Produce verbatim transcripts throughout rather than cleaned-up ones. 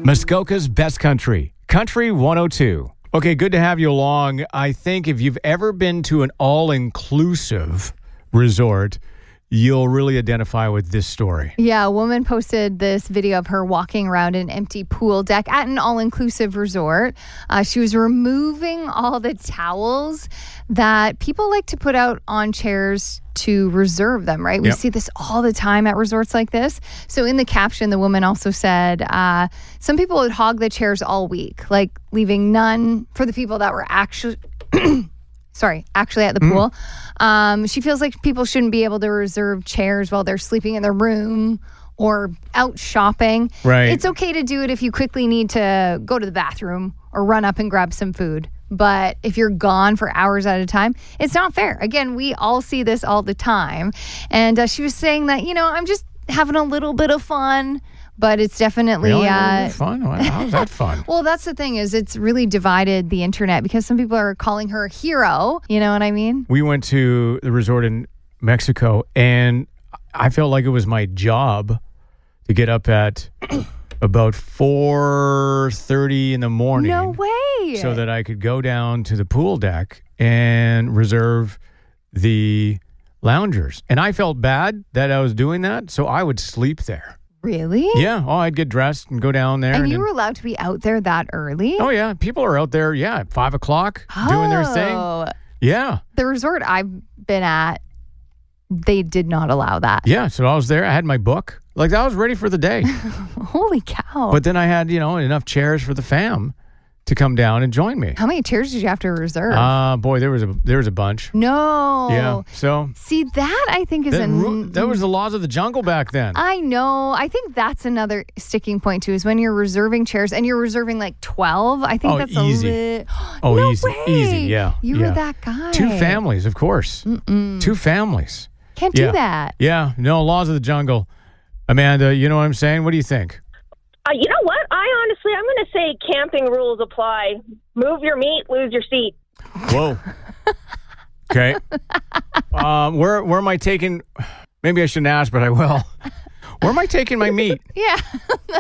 Muskoka's Best Country, Country one oh two. Okay, good to have you along. I think if you've ever been to an all-inclusive resort, you'll really identify with this story. Yeah, a woman posted this video of her walking around an empty pool deck at an all-inclusive resort. Uh, she was removing all the towels that people like to put out on chairs to reserve them, right? We Yep. see this all the time at resorts like this. So in the caption, the woman also said, uh, some people would hog the chairs all week, like leaving none for the people that were actually... Sorry, actually at the pool. Um, she feels like people shouldn't be able to reserve chairs while they're sleeping in their room or out shopping. Right. It's okay to do it if you quickly need to go to the bathroom or run up and grab some food. But if you're gone for hours at a time, it's not fair. Again, we all see this all the time. And uh, she was saying that, you know, I'm just having a little bit of fun. But it's definitely Really? uh, fun? How's that fun? Well, that's the thing is it's really divided the internet because some people are calling her a hero. You know what I mean? We went to the resort in Mexico, and I felt like it was my job to get up at about four thirty in the morning. No way. So that I could go down to the pool deck and reserve the loungers. And I felt bad that I was doing that, so I would sleep there. Really? Yeah. Oh, I'd get dressed and go down there. And, and you then, were allowed to be out there that early? oh, yeah. People are out there, yeah, at five o'clock doing their thing. Oh. Yeah. The resort I've been at, they did not allow that. Yeah. So I was there. I had my book. Like, I was ready for the day. Holy cow. But then I had, you know, enough chairs for the fam to come down and join me. How many chairs did you have to reserve? Uh, boy, there was a there was a bunch. no. Yeah. So See, that I think is that, an... ru- that was the laws of the jungle back then. I know. I think that's another sticking point too. Is when you're reserving chairs and you're reserving like twelve. I think Oh, that's easy. a lit. Oh, no easy, way. easy, yeah, You yeah. were that guy. Two families, of course. Mm-mm. Two families. Can't Yeah. do that. Yeah. No, laws of the jungle. Amanda, you know what I'm saying? What do you think? Uh, you know what? I honestly, I'm going to say camping rules apply. Move your meat, lose your seat. Whoa. Okay. Um, where where am I taking? Maybe I shouldn't ask, but I will. Where am I taking my meat? Yeah. No,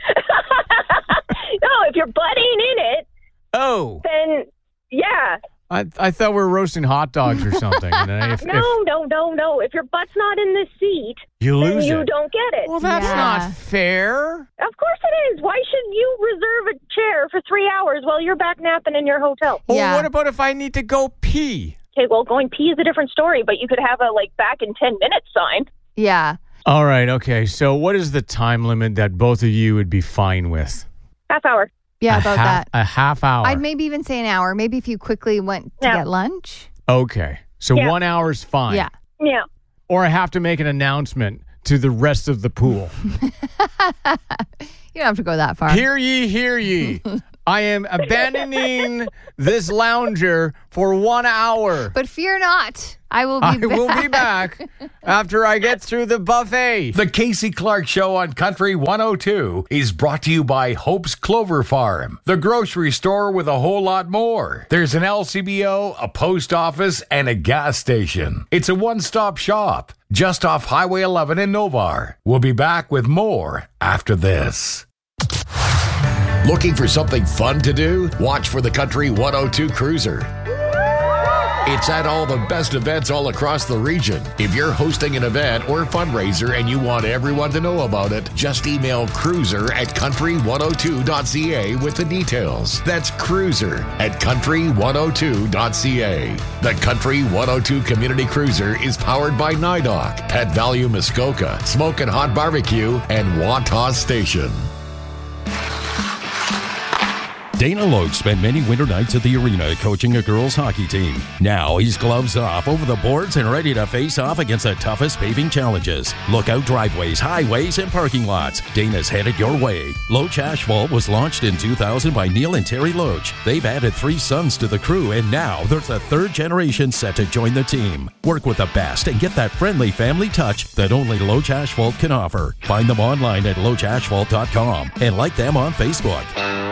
if your butt ain't in it, Oh, then yeah. I I thought we were roasting hot dogs or something. And then if, No, if no, no, no. If your butt's not in the seat, you then lose you it. don't get it. Well, that's Yeah. not fair. Of course it is. Why should you reserve a chair for three hours while you're back napping in your hotel? Well, Yeah. what about if I need to go pee? Okay, well, going pee is a different story, but you could have a, like, back in ten minutes sign. Yeah. All right. Okay. So, what is the time limit that both of you would be fine with? Half hour. Yeah, a about half, that. A half hour. I'd maybe even say an hour. Maybe if you quickly went to Yeah. get lunch. Okay. So Yeah. one hour's fine. Yeah. Yeah. Or I have to make an announcement to the rest of the pool. You don't have to go that far. Hear ye, hear ye. I am abandoning this lounger for one hour. But fear not. I will be I back. will be back after I get through the buffet. The Casey Clark Show on Country one oh two is brought to you by Hope's Clover Farm, the grocery store with a whole lot more. There's an L C B O, a post office, and a gas station. It's a one-stop shop just off Highway eleven in Novar. We'll be back with more after this. Looking for something fun to do? Watch for the Country one oh two Cruiser. It's at all the best events all across the region. If you're hosting an event or fundraiser and you want everyone to know about it, just email cruiser at country one oh two dot c a with the details. That's cruiser at country one oh two dot c a. The Country one oh two Community Cruiser is powered by NIDOC, Pet Value Muskoka, Smokin' Hot Barbecue, and Wantos Station. Dana Loach spent many winter nights at the arena coaching a girls' hockey team. Now he's gloves off, over the boards, and ready to face off against the toughest paving challenges. Lookout driveways, highways, and parking lots. Dana's headed your way. Loach Asphalt was launched in two thousand by Neil and Terry Loach. They've added three sons to the crew, and now there's a third generation set to join the team. Work with the best and get that friendly family touch that only Loach Asphalt can offer. Find them online at loach asphalt dot com and like them on Facebook.